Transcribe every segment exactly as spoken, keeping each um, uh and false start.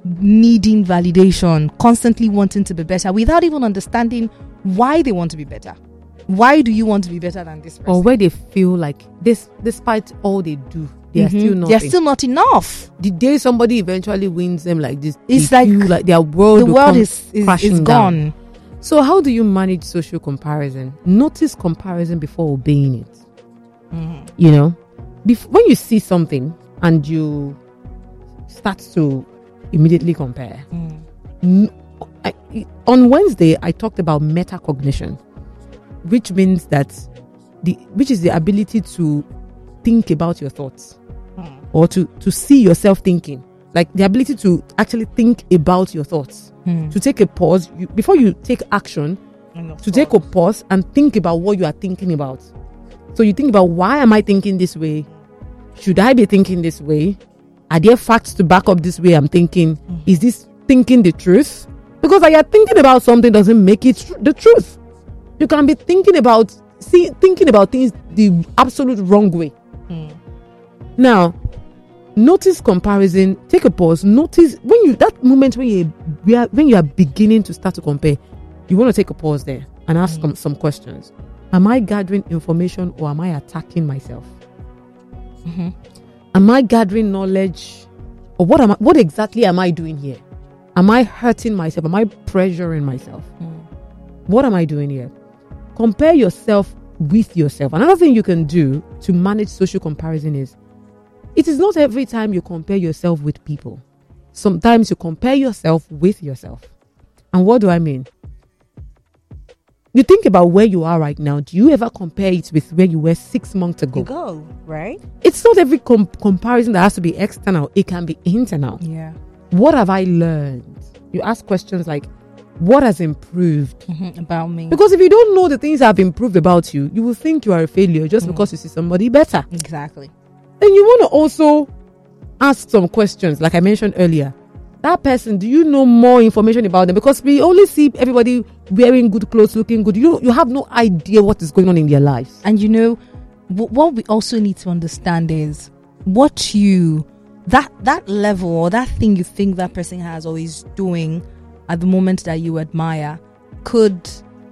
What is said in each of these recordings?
needing validation, constantly wanting to be better without even understanding why they want to be better. Why do you want to be better than this person? Or where they feel like this, despite all they do, they mm-hmm. are still not. They're still not enough. The day somebody eventually wins them like this, it's like, like their world, the world is, is, is gone. Down. So how do you manage social comparison? Notice comparison before obeying it. Mm-hmm. You know, Bef- when you see something and you start to immediately compare. Mm. N- I, on Wednesday, I talked about metacognition, which means that the which is the ability to think about your thoughts mm. or to, to see yourself thinking, like the ability to actually think about your thoughts, mm. to take a pause you, before you take action, to take a pause and think about what you are thinking about. So you think about, why am I thinking this way? Should I be thinking this way? Are there facts to back up this way I'm thinking? Mm. Is this thinking the truth? Because I are thinking about something doesn't make it tr- the truth. You can be thinking about see thinking about things the absolute wrong way. Mm. Now, notice comparison. Take a pause. Notice when you that moment when you when you are beginning to start to compare, you want to take a pause there and ask mm. some, some questions. Am I gathering information or am I attacking myself? Mm-hmm. Am I gathering knowledge, or what am I? What exactly am I doing here? Am I hurting myself? Am I pressuring myself? Mm. What am I doing here? Compare yourself with yourself. Another thing you can do to manage social comparison is, it is not every time you compare yourself with people. Sometimes you compare yourself with yourself. And what do I mean? You think about where you are right now. Do you ever compare it with where you were six months ago? You go, right? It's not every com- comparison that has to be external. It can be internal. Yeah. What have I learned? You ask questions like, what has improved mm-hmm, about me? Because if you don't know the things that have improved about you, you will think you are a failure just mm. because you see somebody better. Exactly. Then you want to also ask some questions, like I mentioned earlier. That person, do you know more information about them? Because we only see everybody wearing good clothes, looking good. You you have no idea what is going on in their lives. And you know, w- what we also need to understand is what you, that that level or that thing you think that person has or is doing at the moment that you admire could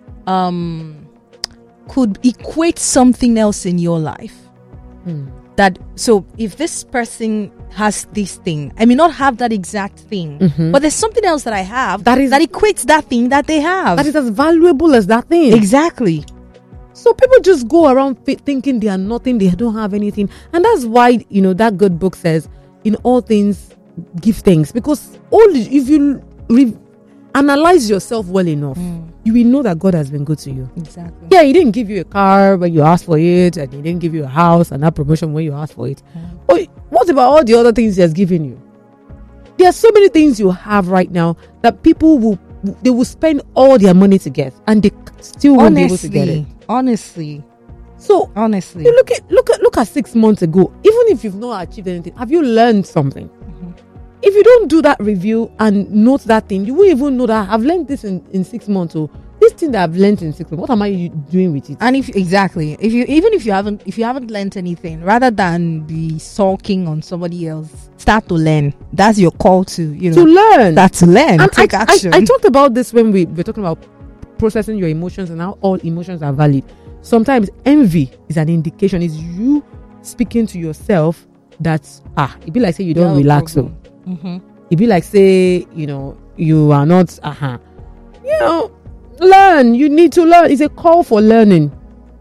um could equate something else in your life. Hmm. That so if this person has this thing, I may not have that exact thing, mm-hmm. but there's something else that I have that is that equates that thing that they have, that is as valuable as that thing. Exactly. So people just go around f- thinking they are nothing, they don't have anything, and that's why, you know, that good book says, in all things give thanks, because all if you re- analyze yourself well enough, mm. you will know that God has been good to you. Exactly. Yeah, He didn't give you a car when you asked for it, and He didn't give you a house and that promotion when you asked for it. Mm. But what about all the other things He has given you? There are so many things you have right now that people will they will spend all their money to get, and they still won't honestly, be able to get it. Honestly. So honestly, you look at look at look at six months ago. Even if you've not achieved anything, have you learned something? Mm-hmm. If you don't do that review and note that thing, you won't even know that I've learned this in, in six months. Or this thing that I've learned in six months, what am I doing with it? And if exactly, if you even if you haven't if you haven't learned anything, rather than be sulking on somebody else, start to learn. That's your call to you know to learn. Start to learn. And take I, action. I, I talked about this when we were talking about processing your emotions and how all emotions are valid. Sometimes envy is an indication. Is you speaking to yourself that ah, it be like say you don't no relax. So mm-hmm. it be like say you know you are not uh-huh. You know, learn. You need to learn. It's a call for learning.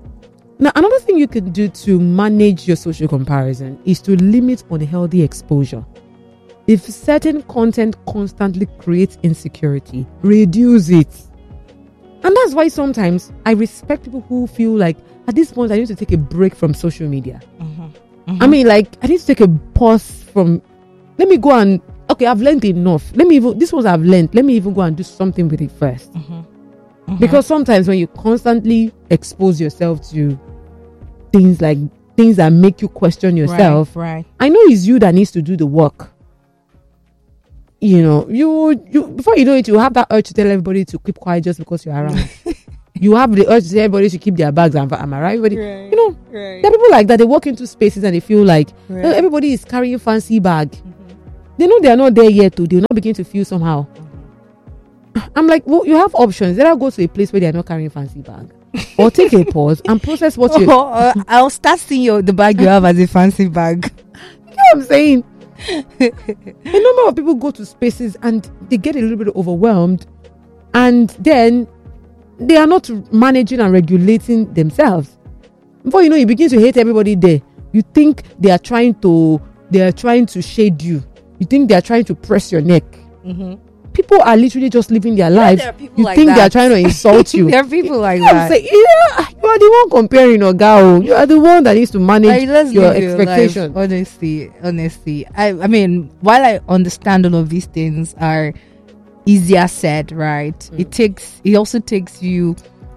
Now, another thing you can do to manage your social comparison is to limit unhealthy exposure. If certain content constantly creates insecurity, reduce it. And that's why sometimes I respect people who feel like at this point I need to take a break from social media. Mm-hmm. Mm-hmm. I mean, like I need to take a pause from. Let me go and okay, I've learned enough. Let me even this was I've learned. Let me even go and do something with it first. Mm-hmm. Mm-hmm. Because sometimes when you constantly expose yourself to things like things that make you question yourself, right, right. I know it's you that needs to do the work. You know, you you before you know it, you have that urge to tell everybody to keep quiet just because you're around. You have the urge to tell everybody to keep their bags and am I right? Everybody, right, you know, right. there are people like that. They walk into spaces and they feel like right. everybody is carrying fancy bag. Mm-hmm. they know they are not there yet, too. They'll not begin to feel somehow. I'm like, well, you have options. Either go to a place where they are not carrying fancy bag, or take a pause and process what you. Oh, uh, I'll start seeing your the bag you have as a fancy bag. You know what I'm saying? A number of people go to spaces and they get a little bit overwhelmed, and then they are not managing and regulating themselves. Before you know, you begin to hate everybody there. You think they are trying to they are trying to shade you. You think they are trying to press your neck. Mm-hmm. People are literally just living their lives. Yeah, you like think that. They are trying to insult you. There are people like you know that. Saying, yeah, you are the one comparing Ogao. You are the one that needs to manage like, your expectations. Your honestly, honestly, I, I mean, while I understand all of these things are easier said, right? Mm. It takes. It also takes you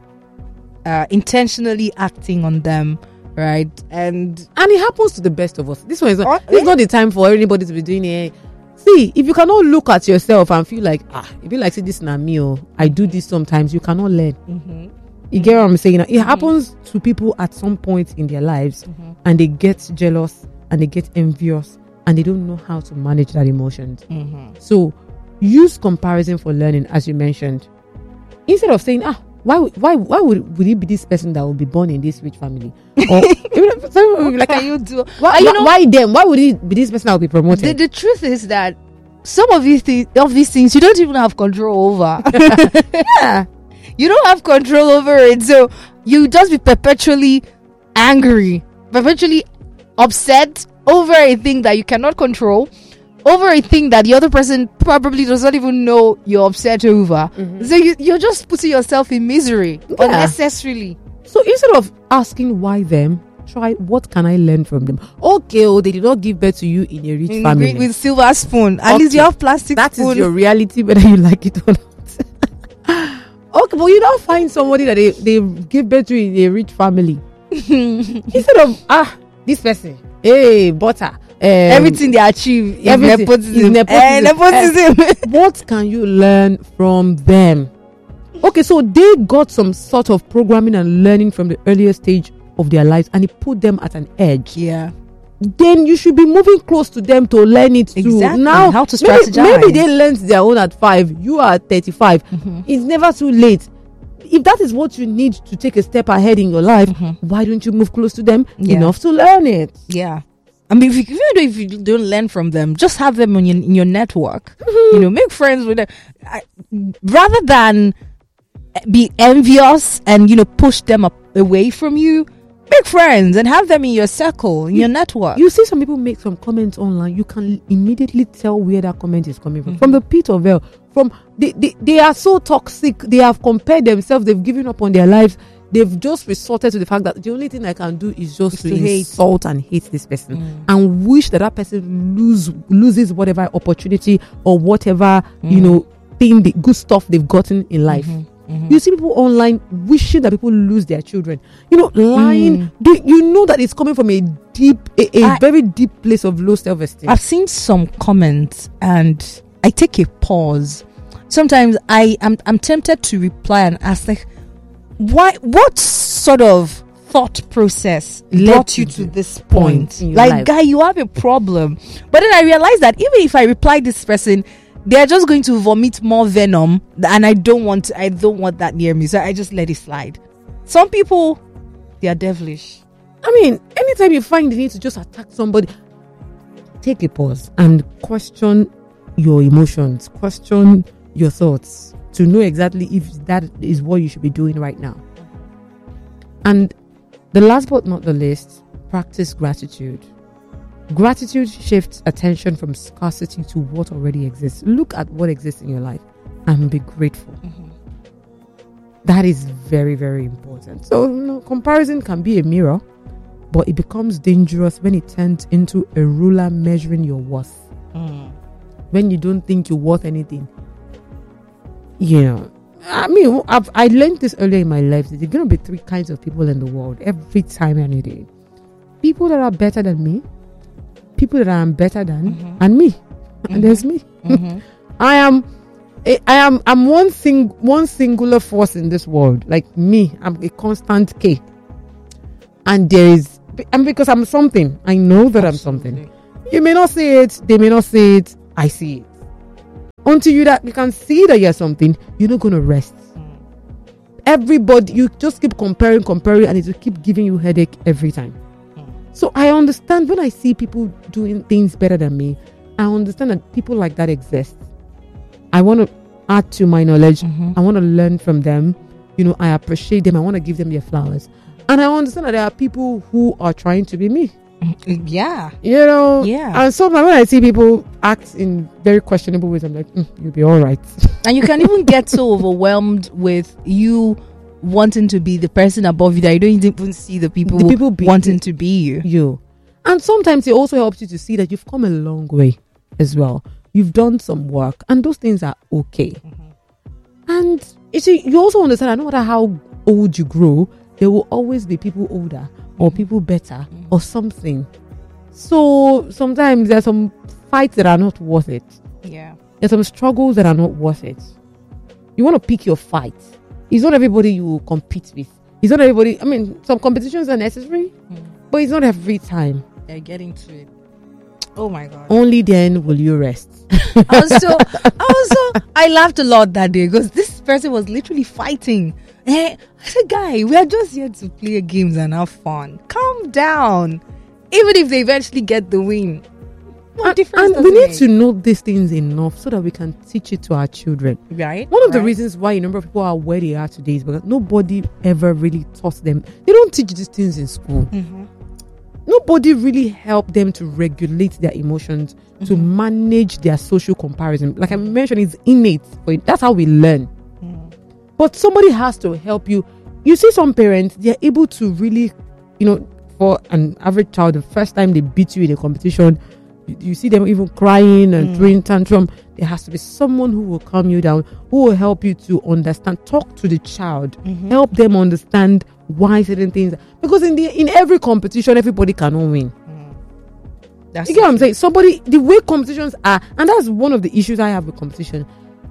uh, intentionally acting on them. Right, and and it happens to the best of us. This one is not, oh, this is not the time for anybody to be doing it. See, if you cannot look at yourself and feel like, ah, if you like, say this na me, oh, I do this sometimes, you cannot learn. Mm-hmm. You get what I'm saying? It mm-hmm. happens to people at some point in their lives, mm-hmm. and they get jealous and they get envious and they don't know how to manage that emotions. Mm-hmm. So use comparison for learning, as you mentioned, instead of saying, ah, Why why why would, would it be this person that will be born in this rich family? Or what like, can you do? Why, you why, know, why them? Why would it be this person that will be promoted? The, the truth is that some of these things, of these things, you don't even have control over. Yeah, you don't have control over it, so you just be perpetually angry, perpetually upset over a thing that you cannot control. Over a thing that the other person probably does not even know you're upset over. Mm-hmm. So you, you're just putting yourself in misery yeah. unnecessarily. So instead of asking why them, try what can I learn from them. Okay, oh, they did not give birth to you in a rich in family. With silver spoon. At okay. least you have plastic that spoon. That is your reality, whether you like it or not. Okay, but you don't find somebody that they, they give birth to in a rich family. Instead of, ah, this person, hey, butter. Um, everything they achieve is everything nepotism. Is nepotism. Uh, nepotism. Uh, what can you learn from them? Okay, so they got some sort of programming and learning from the earlier stage of their lives, and it put them at an edge. Yeah. Then you should be moving close to them to learn it too. Exactly. Now, how to strategize? Maybe, maybe they learned their own at five. You are at thirty-five. Mm-hmm. It's never too late. If that is what you need to take a step ahead in your life, mm-hmm. why don't you move close to them yeah. enough to learn it? Yeah. I mean, if you, if you don't learn from them, just have them in your, in your network. Mm-hmm. You know, make friends with them. I, rather than be envious and, you know, push them up, away from you, make friends and have them in your circle, in you, your network. You see some people make some comments online, you can immediately tell where that comment is coming from. Mm-hmm. From the pit of hell. From they, they, they are so toxic. They have compared themselves. They've given up on their lives. They've just resorted to the fact that the only thing I can do is just to, to insult and hate this person mm. and wish that that person lose loses whatever opportunity or whatever mm. you know thing, the good stuff they've gotten in life. Mm-hmm. Mm-hmm. You see people online wishing that people lose their children. You know, lying. Mm. They, you know that it's coming from a deep, a, a I, very deep place of low self-esteem. I've seen some comments and I take a pause. Sometimes I am I'm, I'm tempted to reply and ask like, why? What sort of thought process brought you to this point? Like, life. Guy, you have a problem. But then I realized that even if I reply this person, they are just going to vomit more venom, and I don't want. I don't want that near me. So I just let it slide. Some people, they are devilish. I mean, anytime you find the need to just attack somebody, take a pause and question your emotions, question your thoughts, to know exactly if that is what you should be doing right now. And the last but not the least, practice gratitude. Gratitude shifts attention from scarcity to what already exists. Look at what exists in your life and be grateful. Mm-hmm. That is very, very important. So, you know, comparison can be a mirror, but it becomes dangerous when it turns into a ruler measuring your worth. Mm. When you don't think you're worth anything. You know, I mean, I've, I learned this earlier in my life. There's going to be three kinds of people in the world every time, any day. People that are better than me, people that I am better than, mm-hmm. and me. Mm-hmm. And there's me. Mm-hmm. I am, I am, I'm one thing, one singular force in this world. Like me, I'm a constant K. And there is, and because I'm something, I know that Absolutely. I'm something. You may not say it, they may not say it. I see it. Until you that you can see that you're something, you're not going to rest. Mm. Everybody, you just keep comparing, comparing, and it will keep giving you headache every time. Mm. So I understand when I see people doing things better than me, I understand that people like that exist. I want to add to my knowledge. Mm-hmm. I want to learn from them. You know, I appreciate them. I want to give them their flowers. And I understand that there are people who are trying to be me. Yeah. You know? Yeah. And sometimes when I see people act in very questionable ways, I'm like, mm, you'll be all right. And you can even get so overwhelmed with you wanting to be the person above you that you don't even see the people, the people wanting to be you. you. And sometimes it also helps you to see that you've come a long way as well. You've done some work, and those things are okay. Mm-hmm. And you see, you also understand that no matter how old you grow, there will always be people older or people better mm-hmm. or something. So sometimes there's some fights that are not worth it. Yeah. There's some struggles that are not worth it. You want to pick your fight. It's not everybody you will compete with. It's not everybody. I mean, some competitions are necessary, mm. but it's not every time. They're getting to it. Oh my God. Only then will you rest. I was so, I was so, I laughed a lot that day because this person was literally fighting. Hey, I said, guy, we are just here to play games and have fun. Calm down. Even if they eventually get the win. No and, difference and we need make. to know these things enough so that we can teach it to our children. Right. One of right. the reasons why a number of people are where they are today is because nobody ever really taught them. They don't teach these things in school. Mm-hmm. Nobody really helped them to regulate their emotions, mm-hmm. to manage their social comparison. Like I mentioned, it's innate. But that's how we learn. Mm. But somebody has to help you. You see some parents, they're able to really, you know, for an average child, the first time they beat you in a competition, you, you see them even crying and mm. throwing tantrum. There has to be someone who will calm you down, who will help you to understand, talk to the child, mm-hmm. help them understand why certain things. Because in the in every competition, everybody cannot win. Mm. That's you get what I'm saying? Somebody, the way competitions are, and that's one of the issues I have with competition.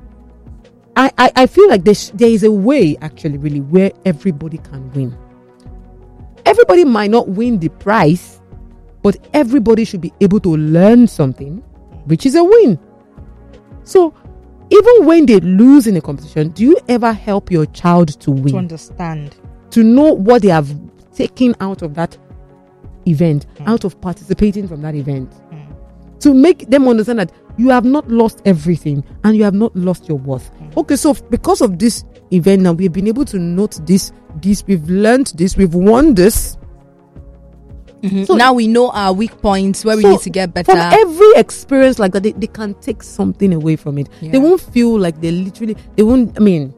I, I, I feel like there, there is a way, actually, really, where everybody can win. Everybody might not win the prize, but everybody should be able to learn something, which is a win. So, even when they lose in a competition, do you ever help your child to win? To understand. To know what they have taken out of that event, mm. out of participating from that event. Mm. To make them understand that you have not lost everything and you have not lost your worth. Mm. Okay, so because of this event now, we've been able to note this, this, we've learned this, we've won this. Mm-hmm. So now we know our weak points, where we so need to get better. From every experience like that, they, they can take something away from it. Yeah. They won't feel like they literally, they won't, I mean,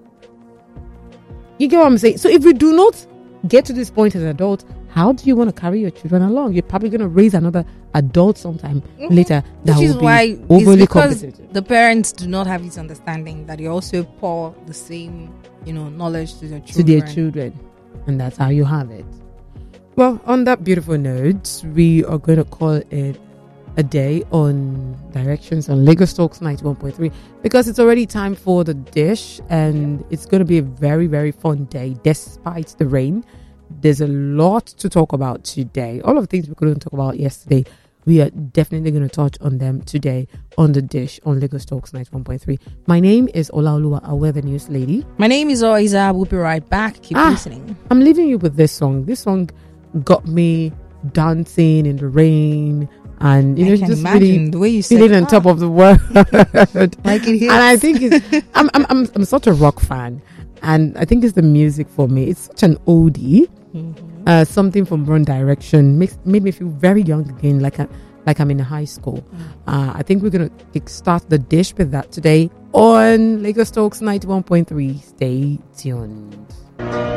you get what I'm saying? So if we do not get to this point as adults, how do you want to carry your children along? You're probably going to raise another adult sometime mm-hmm. later that Which will is be why overly it's because competitive. The parents do not have this understanding that they also pour the same, you know, knowledge to their children. To their children. And that's how you have it. Well, on that beautiful note, we are going to call it a day on Directions on Lagos Talks ninety-one point three because it's already time for the dish and it's going to be a very, very fun day despite the rain. There's a lot to talk about today. All of the things we couldn't talk about yesterday, we are definitely going to touch on them today on the dish on Lagos Talks ninety-one point three. My name is Olaoluwa Awe, the news lady. My name is Oiza. We'll be right back. Keep ah, listening. I'm leaving you with this song. This song got me dancing in the rain and you I know can just imagine really the way you feeling said, on ah. top of the world. Like it hits. And I think it's I'm, I'm I'm I'm such a rock fan and I think it's the music for me. It's such an oldie. Mm-hmm. Uh, something from One Direction makes made me feel very young again, like I, like I'm in high school. Mm. Uh, I think we're gonna start the dish with that today on Lagos Talks ninety-one point three. Stay tuned.